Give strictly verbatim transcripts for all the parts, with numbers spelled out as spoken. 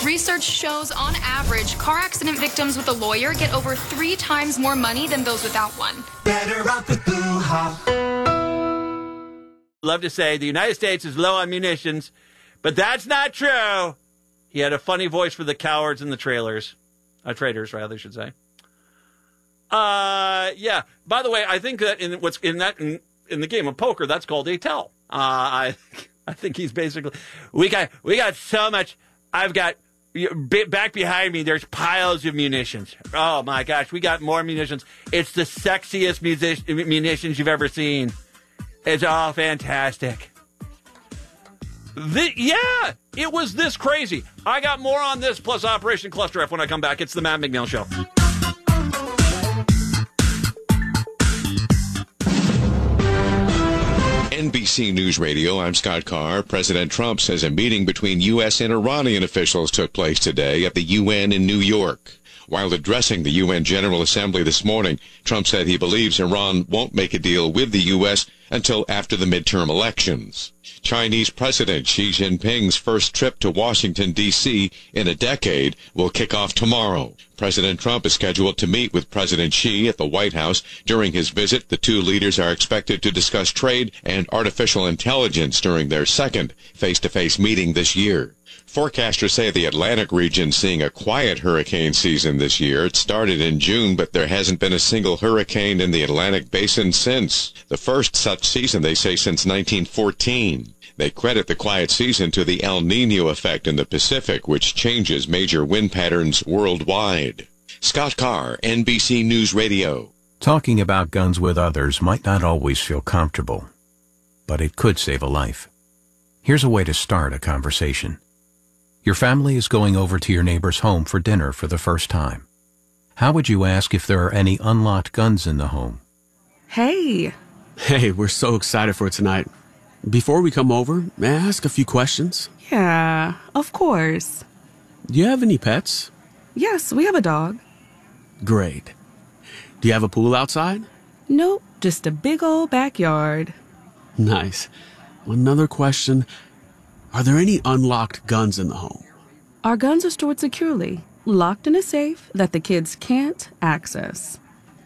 Research shows, on average, car accident victims with a lawyer get over three times more money than those without one. Better off with Boo Hop. Love to say the United States is low on munitions, but that's not true. He had a funny voice for the cowards and the trailers. Uh, traders, rather, I should say. Uh, yeah. By the way, I think that in what's in that in, in the game of poker, that's called a tell. Uh, I I think he's basically we got we got so much. I've got back behind me. There's piles of munitions. Oh my gosh, we got more munitions. It's the sexiest music, munitions you've ever seen. It's all fantastic. The, yeah, it was this crazy. I got more on this plus Operation Cluster F when I come back. It's the Matt McNeil Show. N B C News Radio, I'm Scott Carr. President Trump says a meeting between U S and Iranian officials took place today at the U N in New York. While addressing the U N General Assembly this morning, Trump said he believes Iran won't make a deal with the U S until after the midterm elections. Chinese President Xi Jinping's first trip to Washington, D C in a decade will kick off tomorrow. President Trump is scheduled to meet with President Xi at the White House. During his visit, the two leaders are expected to discuss trade and artificial intelligence during their second face-to-face meeting this year. Forecasters say the Atlantic region's seeing a quiet hurricane season this year. It started in June, but there hasn't been a single hurricane in the Atlantic basin since. The first such season, they say, since nineteen fourteen. They credit the quiet season to the El Niño effect in the Pacific, which changes major wind patterns worldwide. Scott Carr, N B C News Radio. Talking about guns with others might not always feel comfortable, but it could save a life. Here's a way to start a conversation. Your family is going over to your neighbor's home for dinner for the first time. How would you ask if there are any unlocked guns in the home? Hey. Hey, we're so excited for tonight. Before we come over, may I ask a few questions? Yeah, of course. Do you have any pets? Yes, we have a dog. Great. Do you have a pool outside? Nope, just a big old backyard. Nice. Another question. Are there any unlocked guns in the home? Our guns are stored securely, locked in a safe that the kids can't access.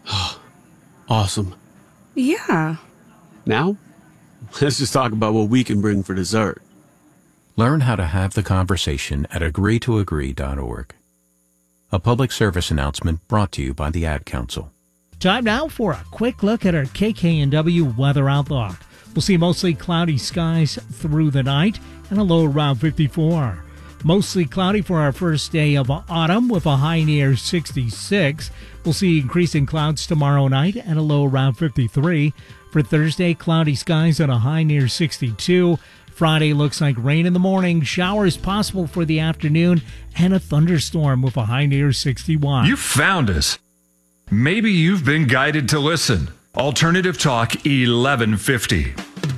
Awesome. Yeah. Now, let's just talk about what we can bring for dessert. Learn how to have the conversation at agree to agree dot org. A public service announcement brought to you by the Ad Council. Time now for a quick look at our K K N W weather outlook. We'll see mostly cloudy skies through the night and a low around fifty-four. Mostly cloudy for our first day of autumn with a high near sixty-six. We'll see increasing clouds tomorrow night and a low around fifty-three. For Thursday, cloudy skies and a high near sixty-two. Friday looks like rain in the morning, showers possible for the afternoon, and a thunderstorm with a high near sixty-one. You found us. Maybe you've been guided to listen. Alternative Talk eleven fifty.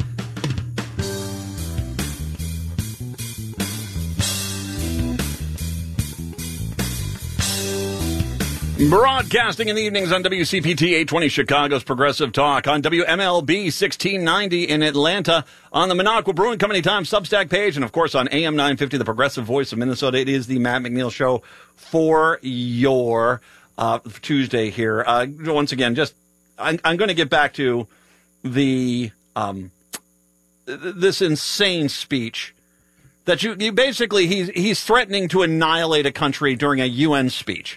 Broadcasting in the evenings on W C P T eight twenty Chicago's Progressive Talk, on W M L B sixteen ninety in Atlanta, on the Minocqua Brewing Company Times Substack page, and of course on A M nine fifty, the Progressive Voice of Minnesota. It is the Matt McNeil Show for your uh, Tuesday here. Uh, once again, just I'm, I'm going to get back to the um, this insane speech that you, you basically he's he's threatening to annihilate a country during a U N speech.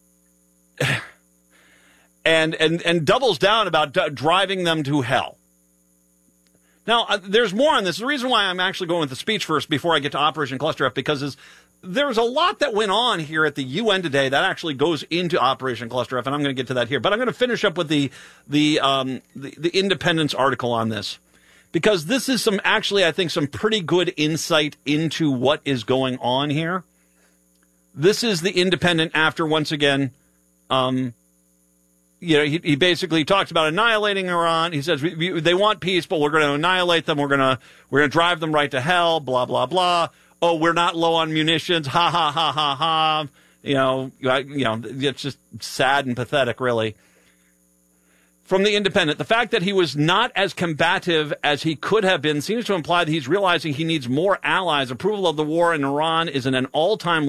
And, and and doubles down about d- driving them to hell. Now, uh, there's more on this. The reason why I'm actually going with the speech first before I get to Operation Cluster F, because is there's a lot that went on here at the U N today that actually goes into Operation Cluster F, and I'm going to get to that here. But I'm going to finish up with the the um, the, the Independence article on this, because this is some actually, I think, some pretty good insight into what is going on here. This is the Independent after, once again, Um, you know, he, he basically talks about annihilating Iran. He says we, we, they want peace, but we're going to annihilate them. We're going to we're going to drive them right to hell. Blah blah blah. Oh, we're not low on munitions. Ha ha ha ha ha. You know, you know, it's just sad and pathetic, really. From the Independent, the fact that he was not as combative as he could have been seems to imply that he's realizing he needs more allies. Approval of the war in Iran is in an all-time